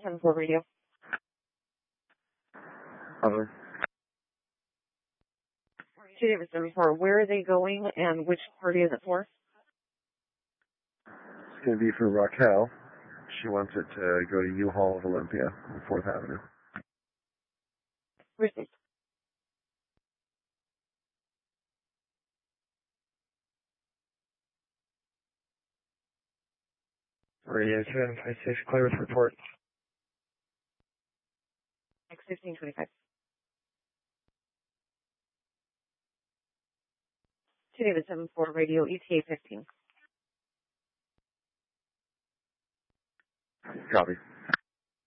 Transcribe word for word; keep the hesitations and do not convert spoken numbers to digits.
seven four radio. Other. two David seven four, where are they going and which party is it for? It's going to be for Raquel. She wants it to go to U-Haul of Olympia on fourth Avenue. Received. Radio seven five six, clear with report. X fifteen twenty-five. two David seven four, radio E T A fifteen. Copy.